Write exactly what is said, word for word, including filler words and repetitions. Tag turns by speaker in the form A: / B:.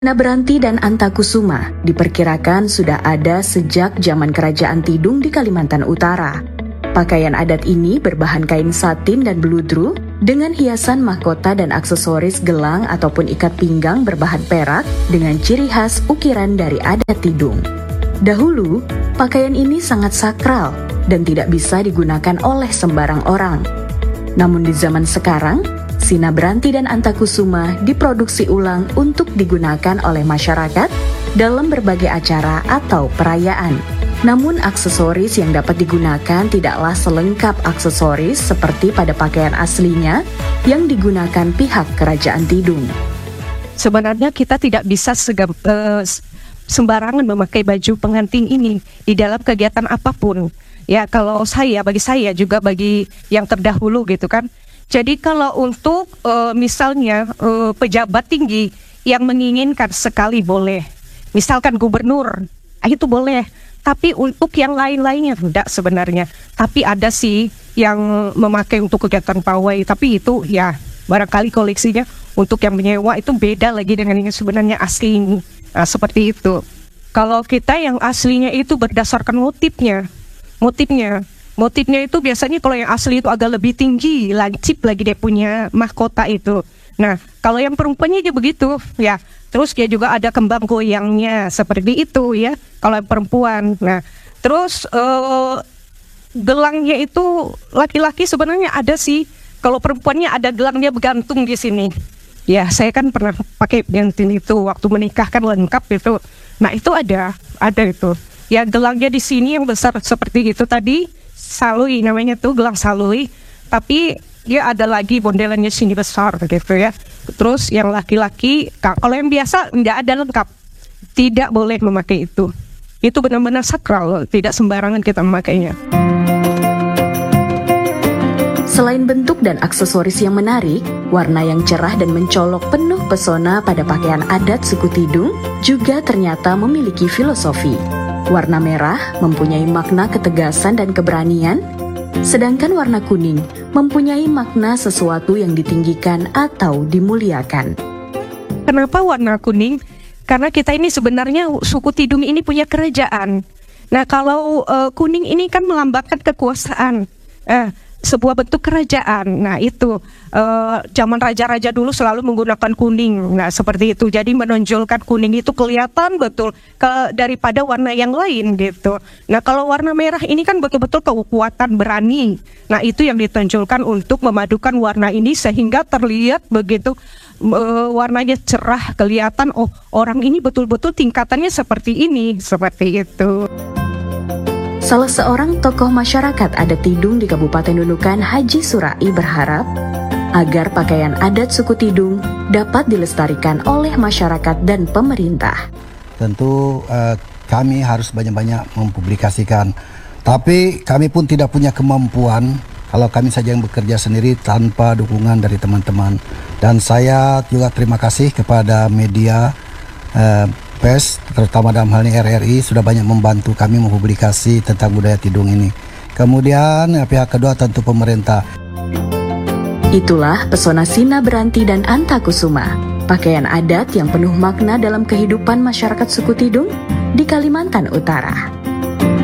A: Beranti dan Antakusuma diperkirakan sudah ada sejak zaman Kerajaan Tidung di Kalimantan Utara. Pakaian adat ini berbahan kain satin dan beludru dengan hiasan mahkota dan aksesoris gelang ataupun ikat pinggang berbahan perak dengan ciri khas ukiran dari adat Tidung. Dahulu, pakaian ini sangat sakral dan tidak bisa digunakan oleh sembarang orang. Namun di zaman sekarang, Sina Beranti dan Antakusuma diproduksi ulang untuk digunakan oleh masyarakat dalam berbagai acara atau perayaan. Namun aksesoris yang dapat digunakan tidaklah selengkap aksesoris seperti pada pakaian aslinya yang digunakan pihak Kerajaan Tidung.
B: Sebenarnya kita tidak bisa segam, uh, sembarangan memakai baju pengantin ini di dalam kegiatan apapun. Ya, kalau saya, bagi saya juga bagi yang terdahulu gitu kan. Jadi kalau untuk uh, misalnya uh, pejabat tinggi yang menginginkan sekali boleh, misalkan gubernur, itu boleh. Tapi untuk yang lain-lainnya tidak sebenarnya. Tapi ada sih yang memakai untuk kegiatan pawai, tapi itu ya barangkali koleksinya untuk yang menyewa itu beda lagi dengan yang sebenarnya asli. Nah, seperti itu. Kalau kita yang aslinya itu berdasarkan motifnya, motifnya. Motifnya itu biasanya kalau yang asli itu agak lebih tinggi, lancip lagi dia punya mahkota itu. Nah, kalau yang perempuannya aja begitu, ya. Terus dia juga ada kembang goyangnya, seperti itu ya, kalau yang perempuan. Nah, terus uh, gelangnya itu laki-laki sebenarnya ada sih. Kalau perempuannya ada gelangnya bergantung di sini. Ya, saya kan pernah pakai gantin itu waktu menikah kan lengkap itu. Nah, itu ada, ada itu. Ya, gelangnya di sini yang besar seperti itu tadi. Salui namanya tuh, gelang salui, tapi dia ada lagi bondelannya sini besar gitu ya. Terus yang laki-laki, kalau yang biasa tidak ada lengkap, tidak boleh memakai itu. Itu benar-benar sakral, tidak sembarangan kita memakainya.
A: Selain bentuk dan aksesoris yang menarik, warna yang cerah dan mencolok penuh pesona pada pakaian adat suku Tidung juga ternyata memiliki filosofi. Warna merah mempunyai makna ketegasan dan keberanian, sedangkan warna kuning mempunyai makna sesuatu yang ditinggikan atau dimuliakan.
B: Kenapa warna kuning? Karena kita ini sebenarnya suku Tidung ini punya kerajaan. Nah, kalau uh, kuning ini kan melambangkan kekuasaan. Eh, sebuah bentuk kerajaan. Nah, itu uh, zaman raja-raja dulu selalu menggunakan kuning. Nah, seperti itu. Jadi menonjolkan kuning itu kelihatan betul ke daripada warna yang lain gitu. Nah, kalau warna merah ini kan betul-betul kekuatan berani. Nah, itu yang ditonjolkan untuk memadukan warna ini sehingga terlihat begitu uh, warnanya cerah, kelihatan oh, orang ini betul-betul tingkatannya seperti ini, seperti itu.
A: Salah seorang tokoh masyarakat adat Tidung di Kabupaten Nunukan, Haji Surai, berharap agar pakaian adat suku Tidung dapat dilestarikan oleh masyarakat dan pemerintah.
C: Tentu uh, kami harus banyak-banyak mempublikasikan, tapi kami pun tidak punya kemampuan kalau kami saja yang bekerja sendiri tanpa dukungan dari teman-teman. Dan saya juga terima kasih kepada media uh, P E S, terutama dalam hal ini R R I, sudah banyak membantu kami mempublikasi tentang budaya Tidung ini. Kemudian pihak kedua tentu pemerintah.
A: Itulah pesona Sina Beranti dan Antakusuma, pakaian adat yang penuh makna dalam kehidupan masyarakat suku Tidung di Kalimantan Utara.